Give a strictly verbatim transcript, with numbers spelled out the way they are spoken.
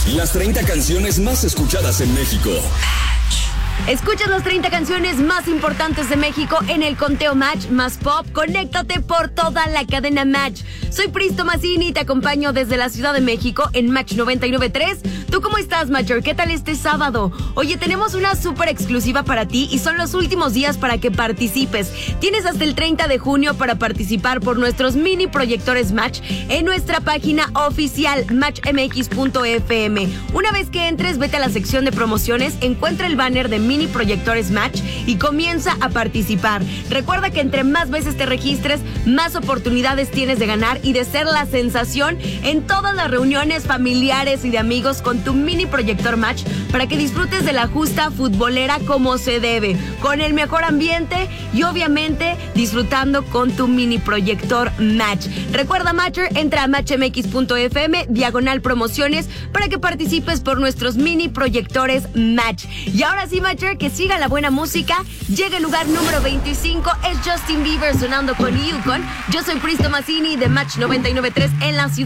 Las treinta canciones más escuchadas en México. Escuchas las treinta canciones más importantes de México en el conteo Match Más Pop. Conéctate por toda la cadena Match. Soy Pristo Mazzini y te acompaño desde la Ciudad de México en Match noventa y nueve punto tres. ¿Tú cómo estás, Matcher? ¿Qué tal este sábado? Oye, tenemos una súper exclusiva para ti y son los últimos días para que participes. Tienes hasta el treinta de junio para participar por nuestros mini proyectores Match en nuestra página oficial match m x punto f m. Una vez que entres, vete a la sección de promociones, encuentra el banner de mini proyectores Match y comienza a participar. Recuerda que entre más veces te registres, más oportunidades tienes de ganar y de ser la sensación en todas las reuniones familiares y de amigos con tu mini proyector Match para que disfrutes de la justa futbolera como se debe, con el mejor ambiente y obviamente disfrutando con tu mini proyector Match. Recuerda, Matcher, entra a match m x punto f m diagonal promociones para que participes por nuestros mini proyectores Match. Y ahora sí, Matcher, que siga la buena música. Llega el lugar número veinticinco, es Justin Bieber sonando con Yukon. Yo soy Pristo Mazzini de Match noventa y nueve punto tres en la ciudad.